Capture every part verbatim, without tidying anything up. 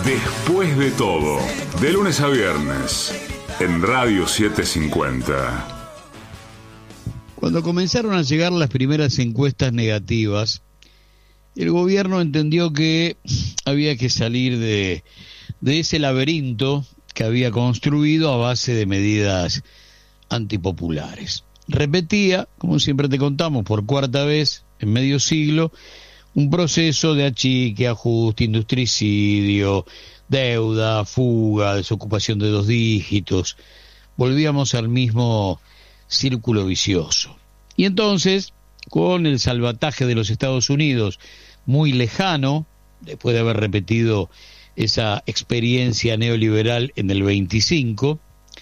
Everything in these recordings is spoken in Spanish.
Después de todo, de lunes a viernes, en Radio setecientos cincuenta. Cuando comenzaron a llegar las primeras encuestas negativas, el gobierno entendió que había que salir de, de ese laberinto que había construido a base de medidas antipopulares. Repetía, como siempre te contamos, por cuarta vez en medio siglo, un proceso de achique, ajuste, industricidio, deuda, fuga, desocupación de dos dígitos. Volvíamos al mismo círculo vicioso. Y entonces, con el salvataje de los Estados Unidos muy lejano, después de haber repetido esa experiencia neoliberal en el veinticinco,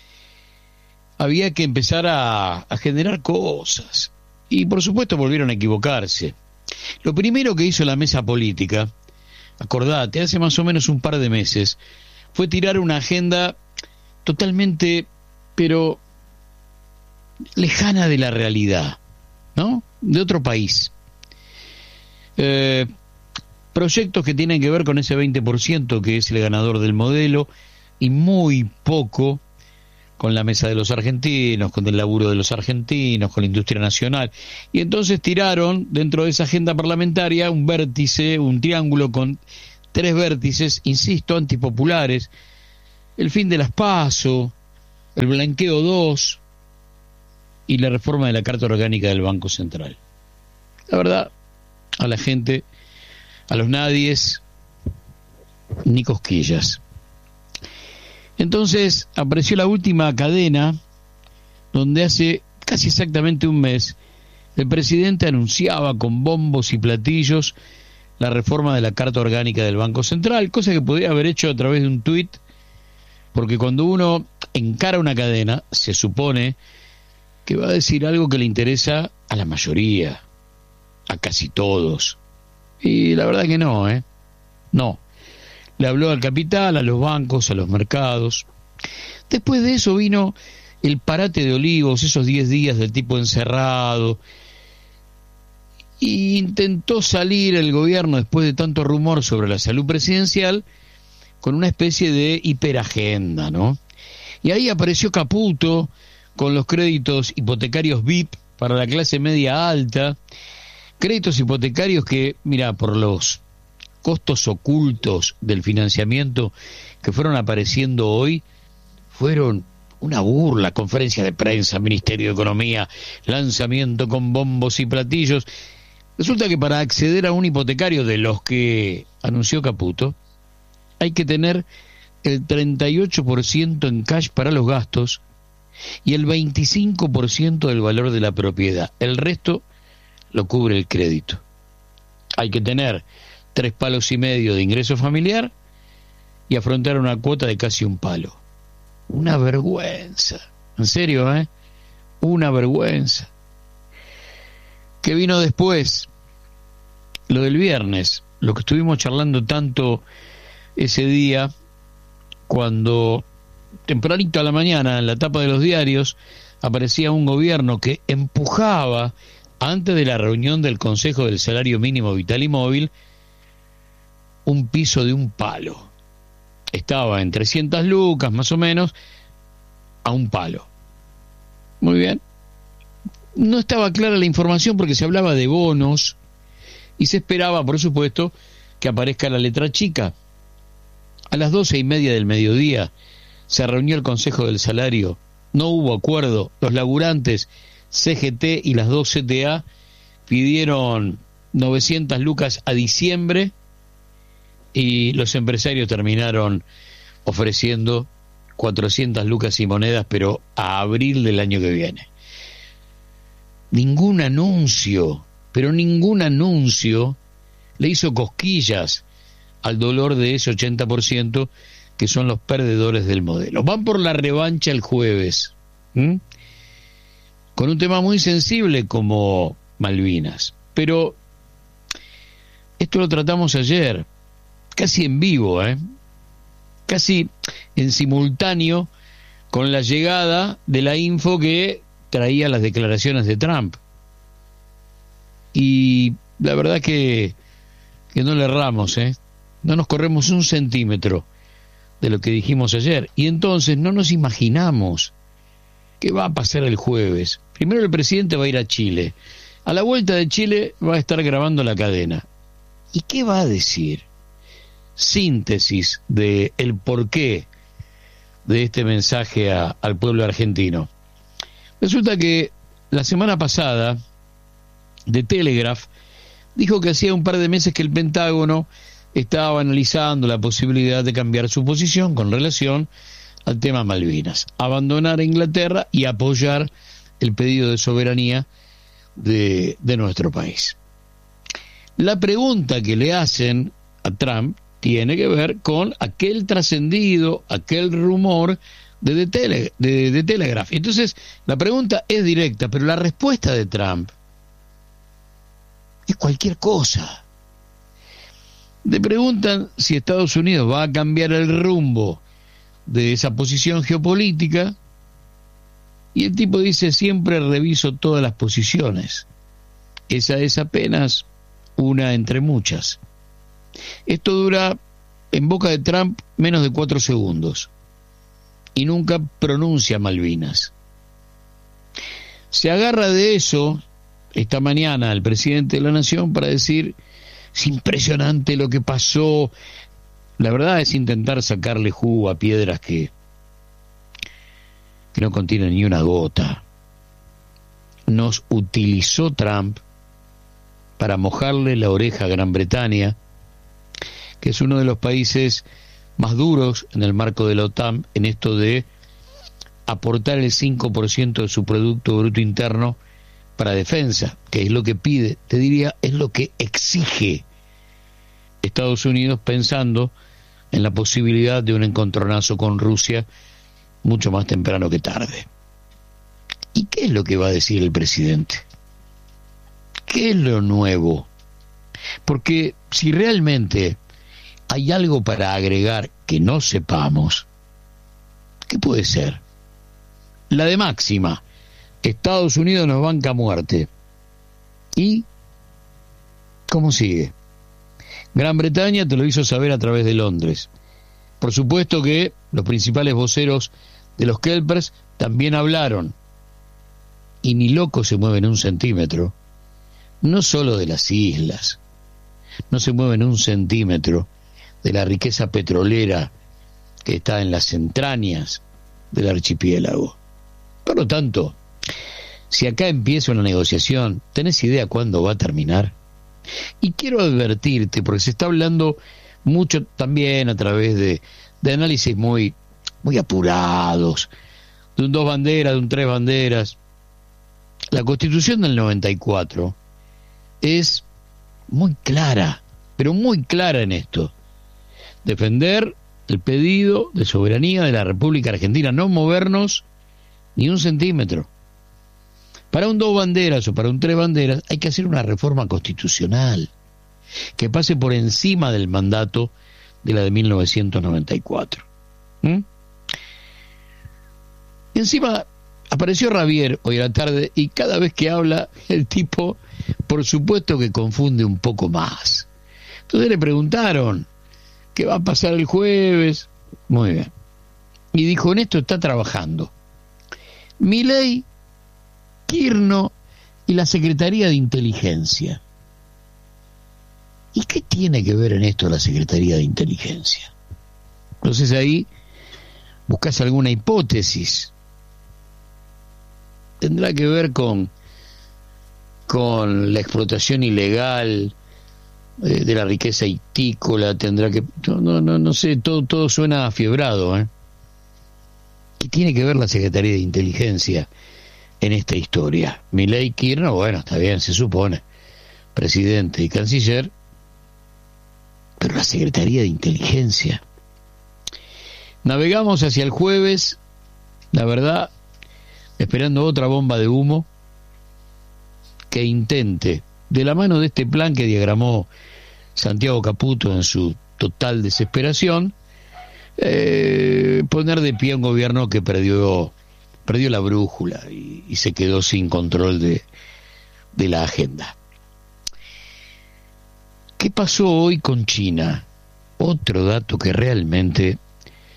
había que empezar a, a generar cosas. Y por supuesto volvieron a equivocarse. Lo primero que hizo la mesa política, acordate, hace más o menos un par de meses, fue tirar una agenda totalmente, pero lejana de la realidad, ¿no? De otro país. Eh, proyectos que tienen que ver con ese veinte por ciento que es el ganador del modelo y muy poco con la mesa de los argentinos, con el laburo de los argentinos, con la industria nacional. Y entonces tiraron dentro de esa agenda parlamentaria un vértice, un triángulo con tres vértices, insisto, antipopulares: el fin de las PASO, el blanqueo dos y la reforma de la Carta Orgánica del Banco Central. La verdad, a la gente, a los nadies, ni cosquillas. Entonces apareció la última cadena, donde hace casi exactamente un mes el presidente anunciaba con bombos y platillos la reforma de la Carta Orgánica del Banco Central, cosa que podría haber hecho a través de un tuit, porque cuando uno encara una cadena, se supone que va a decir algo que le interesa a la mayoría, a casi todos. Y la verdad que no, ¿eh? No. Le habló al capital, a los bancos, a los mercados. Después de eso vino el parate de Olivos, esos diez días del tipo encerrado. Y intentó salir el gobierno, después de tanto rumor sobre la salud presidencial, con una especie de hiperagenda, ¿no? Y ahí apareció Caputo con los créditos hipotecarios V I P para la clase media alta. Créditos hipotecarios que, mira, por los costos ocultos del financiamiento que fueron apareciendo hoy, fueron una burla. Conferencia de prensa, Ministerio de Economía, lanzamiento con bombos y platillos. Resulta que para acceder a un hipotecario de los que anunció Caputo, hay que tener el treinta y ocho por ciento en cash para los gastos y el veinticinco por ciento del valor de la propiedad. El resto lo cubre el crédito. Hay que tener tres palos y medio de ingreso familiar y afrontar una cuota de casi un palo. Una vergüenza. En serio, ¿eh? Una vergüenza. ¿Qué vino después? Lo del viernes, lo que estuvimos charlando tanto ese día, cuando tempranito a la mañana en la tapa de los diarios aparecía un gobierno que empujaba, antes de la reunión del Consejo del Salario Mínimo Vital y Móvil, un piso de un palo. Estaba en trescientas lucas más o menos, a un palo. Muy bien. No estaba clara la información porque se hablaba de bonos y se esperaba, por supuesto, que aparezca la letra chica. A las doce y media del mediodía se reunió el Consejo del Salario. No hubo acuerdo. Los laburantes, C G T y las dos C T A pidieron novecientas lucas a diciembre y los empresarios terminaron ofreciendo cuatrocientas lucas y monedas, pero a abril del año que viene. Ningún anuncio, pero ningún anuncio le hizo cosquillas al dolor de ese ochenta por ciento que son los perdedores del modelo. Van por la revancha el jueves, ¿m? Con un tema muy sensible como Malvinas. Pero esto lo tratamos ayer, casi en vivo, ¿eh? Casi en simultáneo con la llegada de la info que traía las declaraciones de Trump. Y la verdad que, que no le erramos, ¿eh? No nos corremos un centímetro de lo que dijimos ayer. Y entonces no nos imaginamos qué va a pasar el jueves. Primero el presidente va a ir a Chile. A la vuelta de Chile va a estar grabando la cadena. ¿Y qué va a decir? Síntesis de el porqué de este mensaje a, al pueblo argentino. Resulta que la semana pasada The Telegraph dijo que hacía un par de meses que el Pentágono estaba analizando la posibilidad de cambiar su posición con relación al tema Malvinas, abandonar a Inglaterra y apoyar el pedido de soberanía de, de nuestro país. La pregunta que le hacen a Trump tiene que ver con aquel trascendido, aquel rumor de The, Tele, de, de Telegraph. Entonces, la pregunta es directa, pero la respuesta de Trump es cualquier cosa. Le preguntan si Estados Unidos va a cambiar el rumbo de esa posición geopolítica y el tipo dice: siempre reviso todas las posiciones. Esa es apenas una entre muchas. Esto dura en boca de Trump menos de cuatro segundos y nunca pronuncia Malvinas. Se agarra de eso esta mañana el presidente de la Nación para decir: es impresionante lo que pasó. La verdad es intentar sacarle jugo a piedras que, que no contienen ni una gota. Nos utilizó Trump para mojarle la oreja a Gran Bretaña, que es uno de los países más duros en el marco de la OTAN en esto de aportar el cinco por ciento de su Producto Bruto Interno para defensa, que es lo que pide, te diría, es lo que exige Estados Unidos, pensando en la posibilidad de un encontronazo con Rusia mucho más temprano que tarde. ¿Y qué es lo que va a decir el presidente? ¿Qué es lo nuevo? Porque si realmente hay algo para agregar que no sepamos, ¿qué puede ser? La de máxima: Estados Unidos nos banca a muerte. ¿Y cómo sigue? Gran Bretaña te lo hizo saber a través de Londres. Por supuesto que los principales voceros de los Kelpers también hablaron. Y ni loco se mueven un centímetro. No solo de las islas, no se mueven un centímetro de la riqueza petrolera que está en las entrañas del archipiélago. Por lo tanto, si acá empieza una negociación, ¿tenés idea cuándo va a terminar? Y quiero advertirte, porque se está hablando mucho también a través de, de análisis muy, muy apurados, de un dos banderas, de un tres banderas. La Constitución del noventa y cuatro es muy clara, pero muy clara en esto: defender el pedido de soberanía de la República Argentina, no movernos ni un centímetro. Para un dos banderas o para un tres banderas hay que hacer una reforma constitucional que pase por encima del mandato de la de mil novecientos noventa y cuatro. ¿Mm? Encima apareció Javier hoy a la tarde y cada vez que habla el tipo, por supuesto que confunde un poco más. Entonces le preguntaron: ¿qué va a pasar el jueves? Muy bien. Y dijo: en esto está trabajando Milei, Kirchner y la Secretaría de Inteligencia. ¿Y qué tiene que ver en esto la Secretaría de Inteligencia? Entonces ahí buscas alguna hipótesis. Tendrá que ver con con la explotación ilegal eh, de la riqueza hitícola, tendrá que no no no sé, todo todo suena afiebrado, ¿eh? ¿Qué tiene que ver la Secretaría de Inteligencia en esta historia? Milei, Kirchner, bueno, está bien, se supone, presidente y canciller, pero la Secretaría de Inteligencia. Navegamos hacia el jueves, la verdad, esperando otra bomba de humo que intente, de la mano de este plan que diagramó Santiago Caputo en su total desesperación, eh, poner de pie a un gobierno que perdió perdió la brújula y, y se quedó sin control de, de la agenda. ¿Qué pasó hoy con China? Otro dato que realmente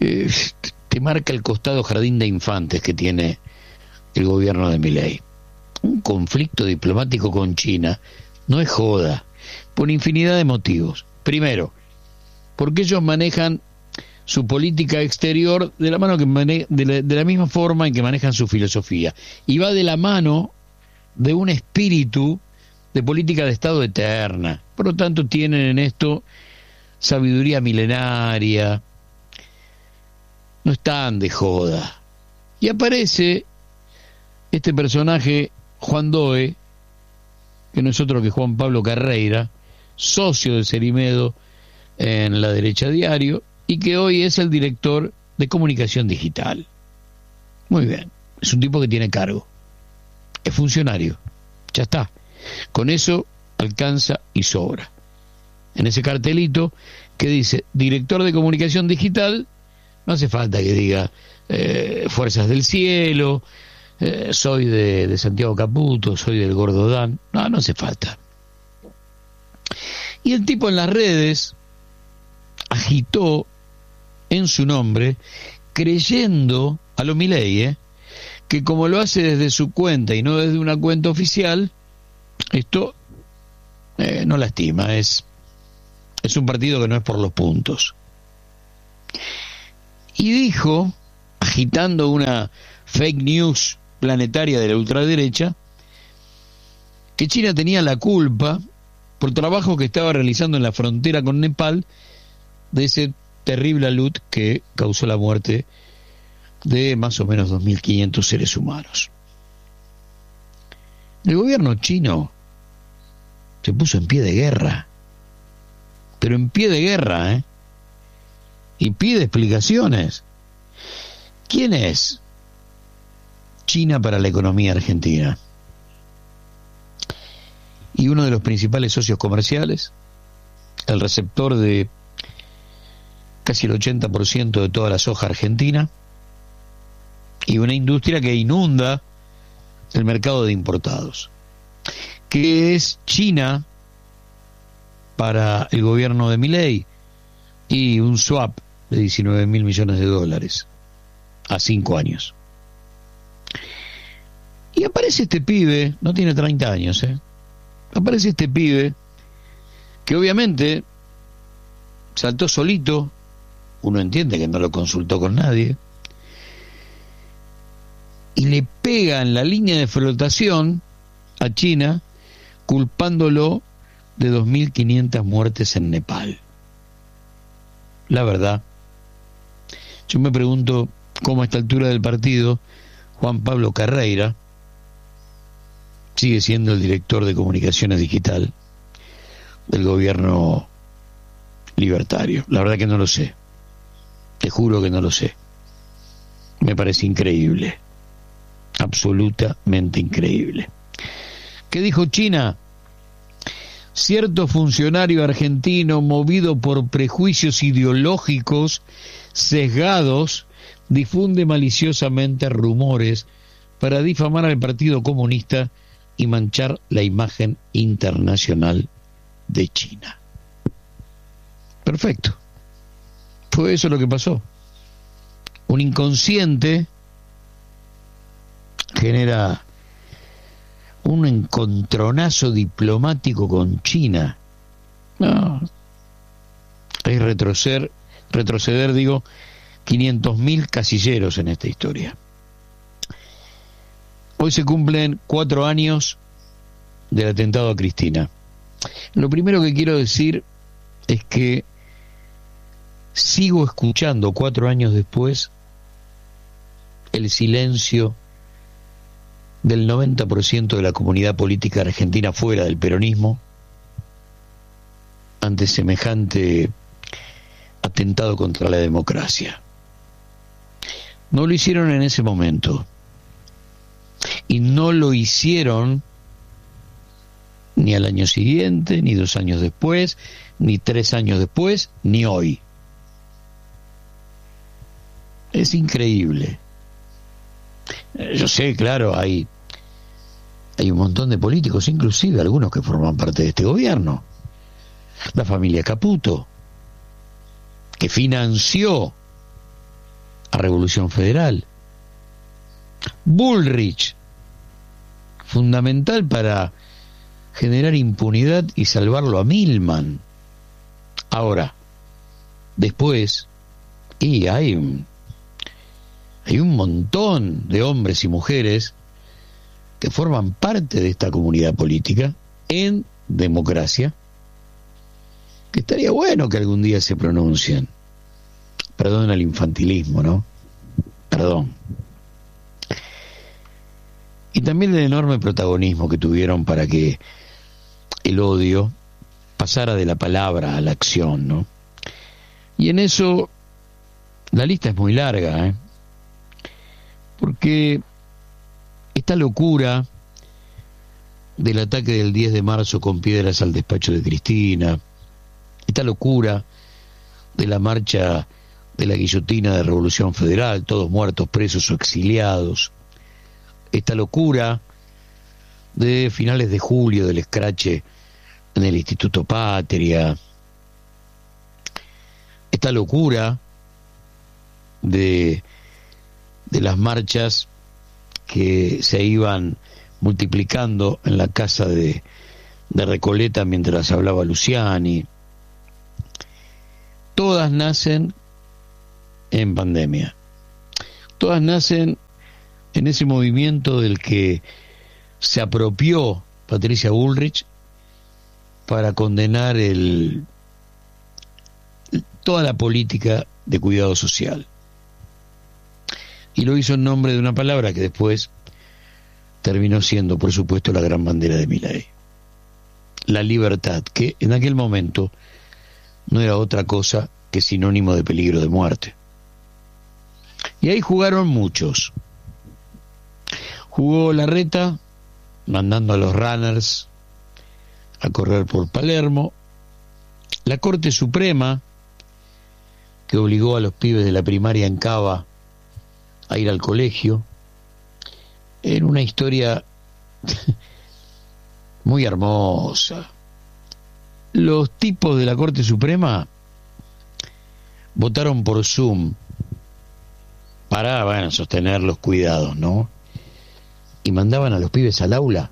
eh, te marca el costado jardín de infantes que tiene el gobierno de Milei. Un conflicto diplomático con China no es joda, por infinidad de motivos. Primero, porque ellos manejan su política exterior de la mano que mane- de, la, de la misma forma en que manejan su filosofía, y va de la mano de un espíritu de política de Estado eterna. Por lo tanto, tienen en esto sabiduría milenaria, no están de joda. Y aparece este personaje, Juan Doe, que no es otro que Juan Pablo Carreira, socio de Cerimedo en La Derecha Diario, y que hoy es el director de comunicación digital. Muy bien, es un tipo que tiene cargo, es funcionario, ya está. Con eso alcanza y sobra. En ese cartelito que dice director de comunicación digital, no hace falta que diga eh, Fuerzas del Cielo, eh, soy de, de Santiago Caputo, soy del Gordo Dan. No, no hace falta. Y el tipo en las redes agitó en su nombre, creyendo a lo Milei, ¿eh? que como lo hace desde su cuenta y no desde una cuenta oficial, esto eh, no lastima, es, es un partido que no es por los puntos. Y dijo, agitando una fake news planetaria de la ultraderecha, que China tenía la culpa por trabajo que estaba realizando en la frontera con Nepal de ese terrible alud que causó la muerte de más o menos dos mil quinientos seres humanos. El gobierno chino se puso en pie de guerra, pero en pie de guerra, ¿eh? Y pide explicaciones. ¿Quién es China para la economía argentina? Y uno de los principales socios comerciales, el receptor de casi el ochenta por ciento de toda la soja argentina, y una industria que inunda el mercado de importados. ¿Qué es China para el gobierno de Milei? Y un swap de diecinueve mil millones de dólares a cinco años. Y aparece este pibe, no tiene treinta años, ¿eh? Aparece este pibe que obviamente saltó solito, uno entiende que no lo consultó con nadie, y le pega en la línea de flotación a China, culpándolo de dos mil quinientas muertes en Nepal. La verdad, yo me pregunto cómo a esta altura del partido Juan Pablo Carreira sigue siendo el director de comunicaciones digital del gobierno libertario. La verdad que no lo sé, te juro que no lo sé. Me parece increíble, absolutamente increíble. ¿Qué dijo China? Cierto funcionario argentino, movido por prejuicios ideológicos sesgados, difunde maliciosamente rumores para difamar al Partido Comunista y manchar la imagen internacional de China. Perfecto. Fue eso lo que pasó. Un inconsciente genera un encontronazo diplomático con China. No, es retroceder, retroceder, digo, quinientos mil casilleros en esta historia. Hoy se cumplen cuatro años del atentado a Cristina. Lo primero que quiero decir es que sigo escuchando cuatro años después el silencio del noventa por ciento de la comunidad política argentina fuera del peronismo ante semejante atentado contra la democracia. No lo hicieron en ese momento y no lo hicieron ni al año siguiente, ni dos años después, ni tres años después, ni hoy. Es increíble. Yo sé, claro, hay hay un montón de políticos, inclusive algunos que forman parte de este gobierno. La familia Caputo, que financió a Revolución Federal. Bullrich, fundamental para generar impunidad y salvarlo a Milman. Ahora, después, y hay un, hay un montón de hombres y mujeres que forman parte de esta comunidad política en democracia, que estaría bueno que algún día se pronuncien. Perdón el infantilismo, ¿no? Perdón. Y también el enorme protagonismo que tuvieron para que el odio pasara de la palabra a la acción, ¿no? Y en eso la lista es muy larga, ¿eh? Porque esta locura del ataque del diez de marzo con piedras al despacho de Cristina, esta locura de la marcha de la guillotina de Revolución Federal, todos muertos, presos o exiliados, esta locura de finales de julio del escrache en el Instituto Patria, esta locura de, de las marchas que se iban multiplicando en la casa de, de Recoleta mientras hablaba Luciani, todas nacen en pandemia, todas nacen en ese movimiento del que se apropió Patricia Bullrich para condenar el toda la política de cuidado social. Y lo hizo en nombre de una palabra que después terminó siendo, por supuesto, la gran bandera de Milei: la libertad, que en aquel momento no era otra cosa que sinónimo de peligro de muerte. Y ahí jugaron muchos. Jugó Larreta, mandando a los runners a correr por Palermo. La Corte Suprema, que obligó a los pibes de la primaria en Cava a ir al colegio, en una historia muy hermosa. Los tipos de la Corte Suprema votaron por Zoom para, bueno, sostener los cuidados, ¿no? Y mandaban a los pibes al aula.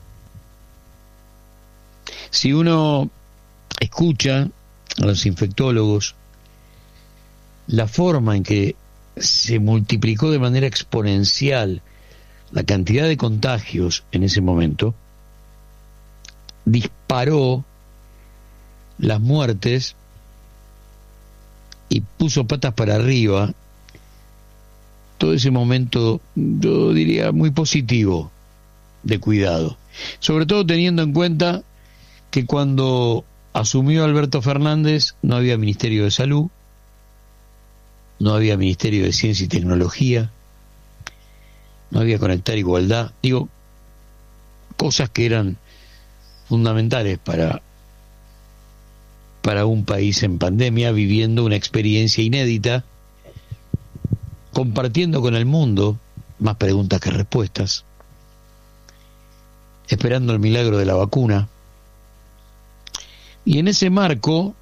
Si uno escucha a los infectólogos la forma en que se multiplicó de manera exponencial la cantidad de contagios en ese momento, disparó las muertes y puso patas para arriba todo ese momento, yo diría, muy positivo de cuidado, sobre todo teniendo en cuenta que cuando asumió Alberto Fernández no había Ministerio de Salud, no había Ministerio de Ciencia y Tecnología, no había Conectar Igualdad, digo, cosas que eran fundamentales para para un país en pandemia, viviendo una experiencia inédita, compartiendo con el mundo más preguntas que respuestas, esperando el milagro de la vacuna. Y en ese marco,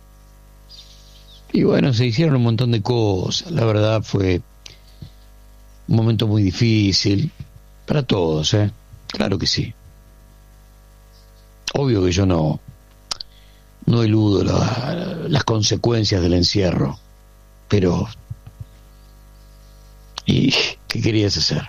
y bueno, se hicieron un montón de cosas. La verdad fue un momento muy difícil para todos, ¿eh? Claro que sí. Obvio que yo no no eludo la, las consecuencias del encierro, pero ¿y qué querías hacer?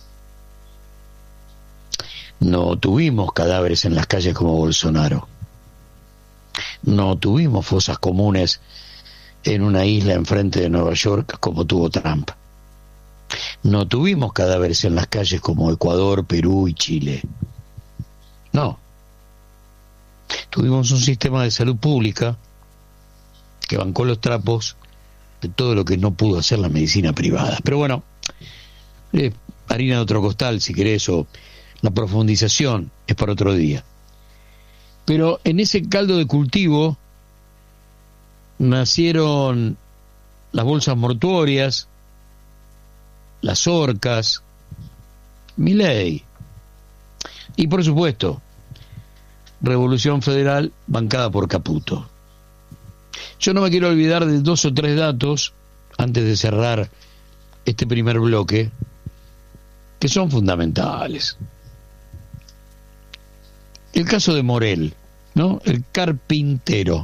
No tuvimos cadáveres en las calles como Bolsonaro. No tuvimos fosas comunes en una isla enfrente de Nueva York como tuvo Trump. No tuvimos cadáveres en las calles como Ecuador, Perú y Chile. No. Tuvimos un sistema de salud pública que bancó los trapos de todo lo que no pudo hacer la medicina privada. Pero bueno, eh, harina de otro costal, si querés, o la profundización es para otro día. Pero en ese caldo de cultivo nacieron las bolsas mortuorias, las orcas, Milei y, por supuesto, Revolución Federal bancada por Caputo. Yo no me quiero olvidar de dos o tres datos antes de cerrar este primer bloque, que son fundamentales. El caso de Morel, ¿no? El carpintero.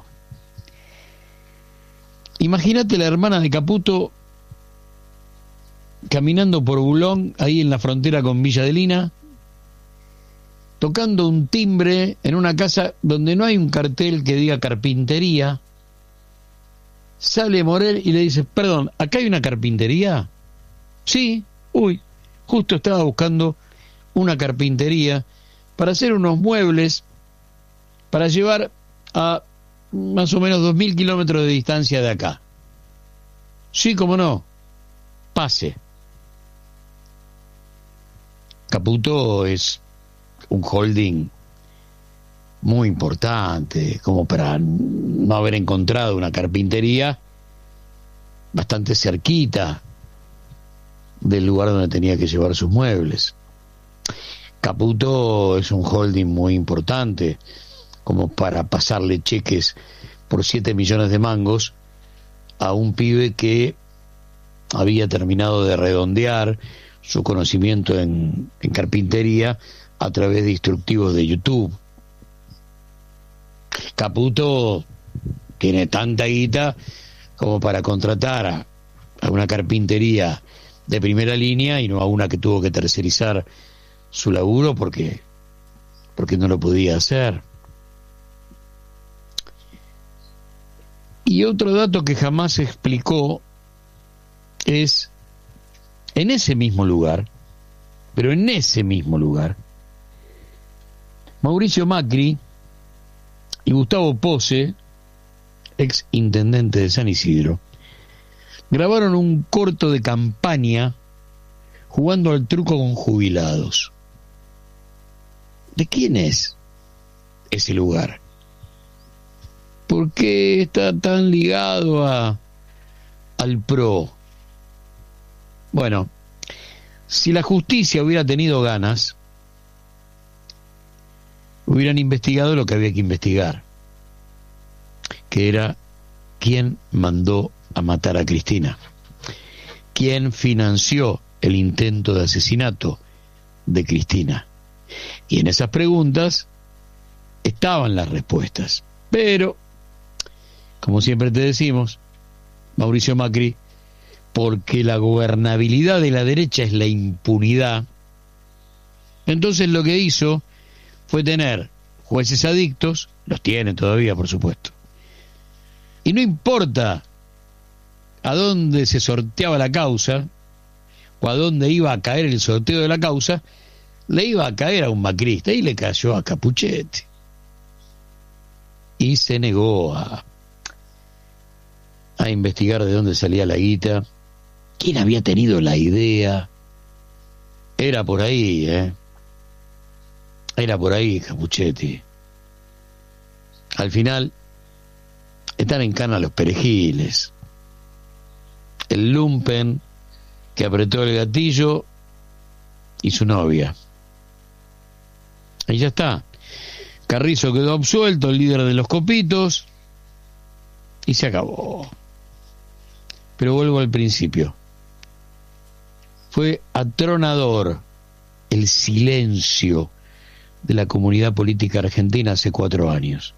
Imagínate la hermana de Caputo caminando por Bulón, ahí en la frontera con Villa Adelina, tocando un timbre en una casa donde no hay un cartel que diga carpintería. Sale Morel y le dice: perdón, ¿acá hay una carpintería? Sí, uy, justo estaba buscando una carpintería para hacer unos muebles para llevar a más o menos dos mil kilómetros de distancia de acá. Sí, cómo no, pase. Caputo es un holding muy importante, como para no haber encontrado una carpintería bastante cerquita del lugar donde tenía que llevar sus muebles. Caputo es un holding muy importante, como para pasarle cheques por siete millones de mangos a un pibe que había terminado de redondear su conocimiento en, en carpintería a través de instructivos de YouTube. Caputo tiene tanta guita como para contratar a, a una carpintería de primera línea y no a una que tuvo que tercerizar su laburo porque, porque no lo podía hacer. Y otro dato que jamás se explicó es, en ese mismo lugar, pero en ese mismo lugar, Mauricio Macri y Gustavo Pose, ex intendente de San Isidro, grabaron un corto de campaña jugando al truco con jubilados. ¿De quién es ese lugar? ¿Por qué está tan ligado a al P R O? Bueno, si la justicia hubiera tenido ganas, hubieran investigado lo que había que investigar, que era quién mandó a matar a Cristina, quién financió el intento de asesinato de Cristina. Y en esas preguntas estaban las respuestas. Pero, como siempre te decimos, Mauricio Macri, porque la gobernabilidad de la derecha es la impunidad, entonces lo que hizo fue tener jueces adictos, los tienen todavía, por supuesto, y no importa a dónde se sorteaba la causa o a dónde iba a caer el sorteo de la causa, le iba a caer a un macrista, y le cayó a Capuchetti. Y se negó a, a investigar de dónde salía la guita, quién había tenido la idea. Era por ahí, ¿eh? Era por ahí, Capuchetti. Al final, están en cana los perejiles. El lumpen que apretó el gatillo y su novia. Ahí ya está. Carrizo quedó absuelto, el líder de los copitos, y se acabó. Pero vuelvo al principio. Fue atronador el silencio de la comunidad política argentina hace cuatro años.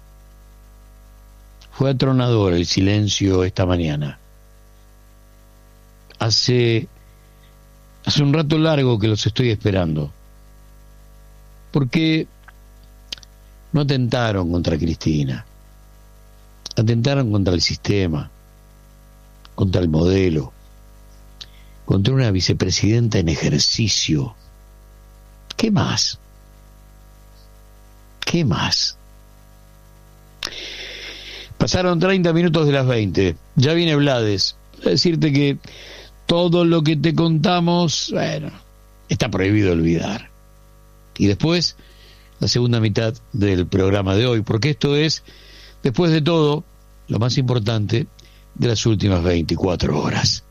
Fue atronador el silencio esta mañana. Hace, hace un rato largo que los estoy esperando. Porque no atentaron contra Cristina. Atentaron contra el sistema, contra el modelo, contra una vicepresidenta en ejercicio. ¿Qué más? ¿Qué más? Pasaron treinta minutos de las veinte. Ya viene Blades. A decirte que todo lo que te contamos, bueno, está prohibido olvidar. Y después, la segunda mitad del programa de hoy, porque esto es, después de todo, lo más importante de las últimas veinticuatro horas.